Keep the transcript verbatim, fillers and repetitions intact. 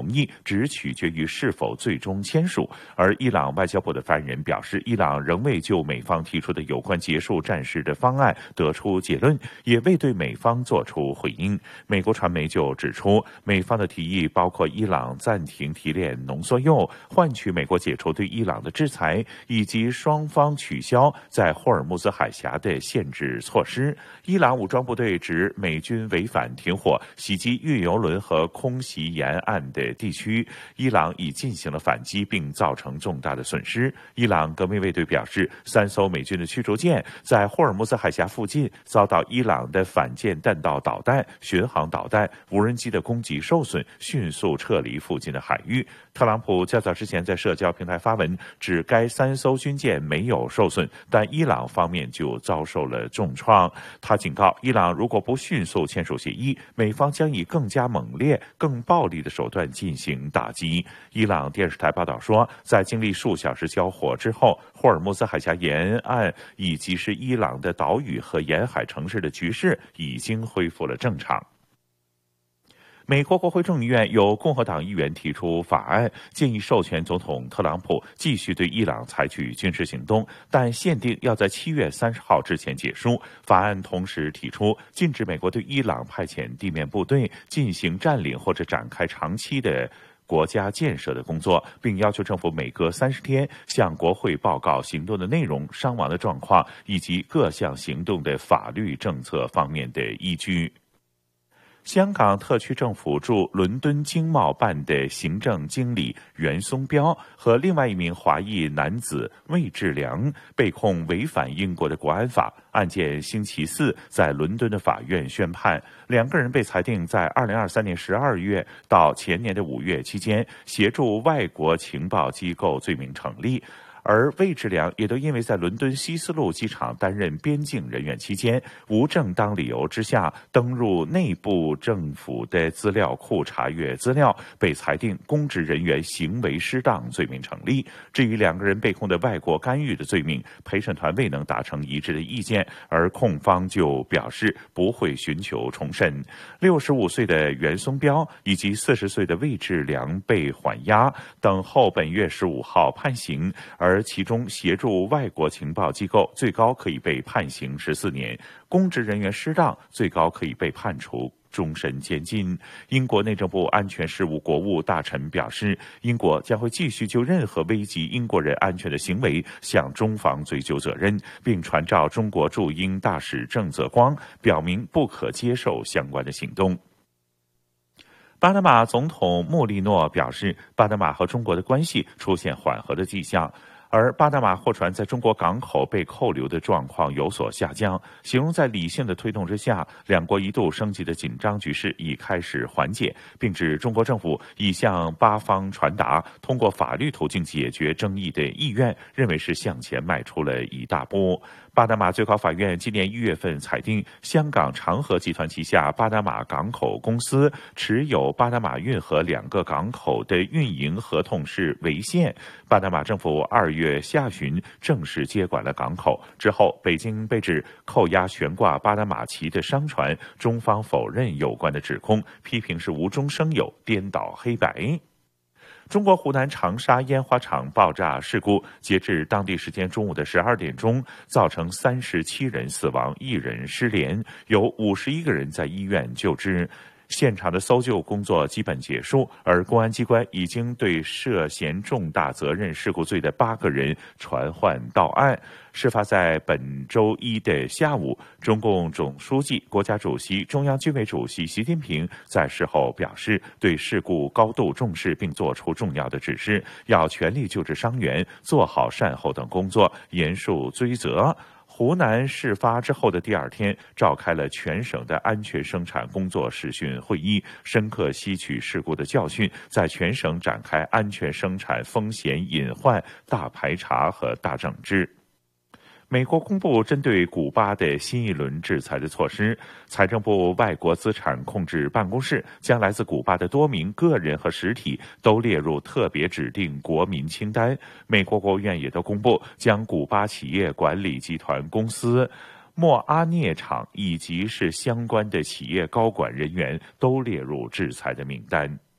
同意只取决于是否最终签署。而伊朗外交部的发言人表示，伊朗仍未就美方提出的有关结束战事的方案得出结论，也未对美方做出回应。美国传媒就指出，美方的提议包括伊朗暂停提炼浓缩铀，换取美国解除对伊朗的制裁，以及双方取消在霍尔木兹海峡的限制措施。伊朗武装部队指美军违反停火，袭击运油轮和空袭沿岸的地区，伊朗已进行了反击，并造成重大的损失。伊朗革命卫队表示，三艘美军的驱逐舰在霍尔木兹海峡附近遭到伊朗的反舰弹道导弹、巡航导弹、无人机的攻击受损，迅速撤离附近的海域。特朗普较早之前在社交平台发文，指该三艘军舰没有受损，但伊朗方面就遭受了重创。他警告，伊朗如果不迅速签署协议，美方将以更加猛烈、更暴力的手段进行打击。伊朗电视台报道说，在经历数小时交火之后，霍尔木兹海峡沿岸以及是伊朗的岛屿和沿海城市的局势已经恢复了正常。美国国会众议院有共和党议员提出法案，建议授权总统特朗普继续对伊朗采取军事行动，但限定要在七月三十号之前结束。法案同时提出禁止美国对伊朗派遣地面部队进行占领或者展开长期的国家建设的工作，并要求政府每隔三十天向国会报告行动的内容、伤亡的状况以及各项行动的法律政策方面的依据。香港特区政府驻伦敦经贸办的行政经理袁松标和另外一名华裔男子魏志良被控违反英国的国安法，案件星期四在伦敦的法院宣判，两个人被裁定在二零二三年十二月到前年的五月期间协助外国情报机构罪名成立。而魏志良也都因为在伦敦希斯路机场担任边境人员期间，无正当理由之下登入内部政府的资料库查阅资料，被裁定公职人员行为失当罪名成立。至于两个人被控的外国干预的罪名，陪审团未能达成一致的意见，而控方就表示不会寻求重审。六十五岁的袁松标以及四十岁的魏志良被缓押，等候本月十五号判刑。而而其中协助外国情报机构最高可以被判刑十四年，公职人员失当最高可以被判处终身监禁。英国内政部安全事务国务大臣表示，英国将会继续就任何危及英国人安全的行为向中方追究责任，并传召中国驻英大使郑泽光，表明不可接受相关的行动。巴拿马总统莫利诺表示，巴拿马和中国的关系出现缓和的迹象，而巴拿马货船在中国港口被扣留的状况有所下降，形容在理性的推动之下，两国一度升级的紧张局势已开始缓解，并指中国政府已向巴方传达通过法律途径解决争议的意愿，认为是向前迈出了一大步。巴拿马最高法院今年一月份裁定，香港长和集团旗下巴拿马港口公司持有巴拿马运河两个港口的运营合同是违宪。巴拿马政府二月下旬正式接管了港口之后，北京被指扣押悬挂巴拿马旗的商船，中方否认有关的指控，批评是无中生有、颠倒黑白。中国湖南长沙烟花厂爆炸事故，截至当地时间中午的十二点钟，造成三十七人死亡，一人失联，有五十一个人在医院救治。现场的搜救工作基本结束，而公安机关已经对涉嫌重大责任事故罪的八个人传唤到案。事发在本周一的下午，中共总书记、国家主席、中央军委主席习近平在事后表示，对事故高度重视，并作出重要的指示，要全力救治伤员，做好善后等工作，严肃追责。湖南事发之后的第二天，召开了全省的安全生产工作视讯会议，深刻吸取事故的教训，在全省展开安全生产风险隐患大排查和大整治。美国公布针对古巴的新一轮制裁的措施，财政部外国资产控制办公室将来自古巴的多名个人和实体都列入特别指定国民清单。美国国务院也都公布将古巴企业管理集团公司莫阿涅厂以及是相关的企业高管人员都列入制裁的名单。